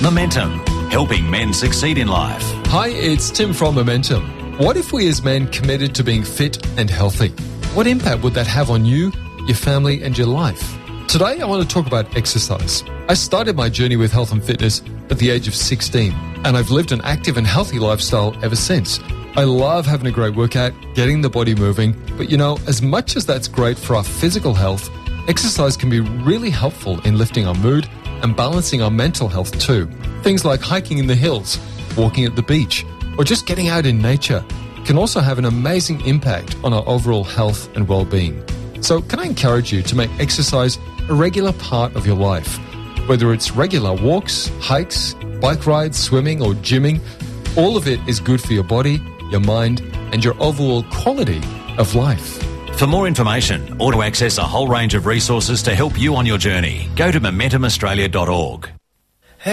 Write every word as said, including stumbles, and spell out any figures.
Momentum, helping men succeed in life. Hi, it's Tim from Momentum. What if we as men committed to being fit and healthy? What impact would that have on you, your family and your life? Today I want to talk about exercise. I started my journey with health and fitness at the age of sixteen, and I've lived an active and healthy lifestyle ever since. I love having a great workout, getting the body moving, but you know, as much as that's great for our physical health, exercise can be really helpful in lifting our mood and balancing our mental health too. Things like hiking in the hills, walking at the beach, or just getting out in nature can also have an amazing impact on our overall health and well-being. So can I encourage you to make exercise a regular part of your life? Whether it's regular walks, hikes, bike rides, swimming or gymming, all of it is good for your body, your mind and your overall quality of life. For more information or to access a whole range of resources to help you on your journey, go to momentum australia dot org.